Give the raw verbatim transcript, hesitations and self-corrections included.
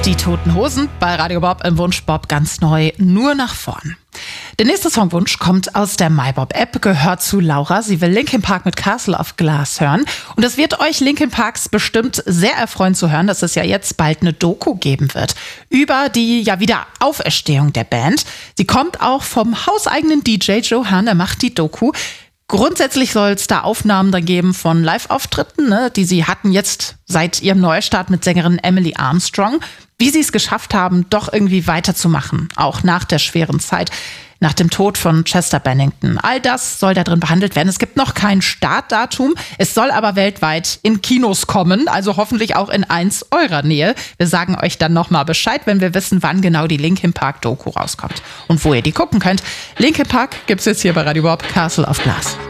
Die Toten Hosen bei Radio Bob im Wunsch Bob ganz neu, nur nach vorn. Der nächste Songwunsch kommt aus der MyBob-App, gehört zu Laura. Sie will Linkin Park mit Castle of Glass hören. Und es wird euch Linkin Parks bestimmt sehr erfreuen zu hören, dass es ja jetzt bald eine Doku geben wird über die ja wieder Auferstehung der Band. Sie kommt auch vom hauseigenen D J Joe Hahn, der macht die Doku. Grundsätzlich soll es da Aufnahmen dann geben von Live-Auftritten, ne, die sie hatten jetzt seit ihrem Neustart mit Sängerin Emily Armstrong. Wie sie es geschafft haben, doch irgendwie weiterzumachen, auch nach der schweren Zeit, nach dem Tod von Chester Bennington. All das soll da drin behandelt werden. Es gibt noch kein Startdatum, es soll aber weltweit in Kinos kommen, also hoffentlich auch in eins eurer Nähe. Wir sagen euch dann nochmal Bescheid, wenn wir wissen, wann genau die Linkin Park Doku rauskommt und wo ihr die gucken könnt. Linkin Park gibt's jetzt hier bei Radio Bob, Castle of Glass.